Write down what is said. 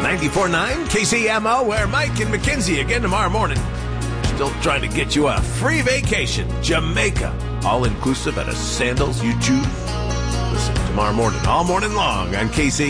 94.9 KCMO, where Mike and Mackenzie again tomorrow morning. Still trying to get you a free vacation. Jamaica. All inclusive at a Sandals you choose. Listen tomorrow morning, all morning long on KC.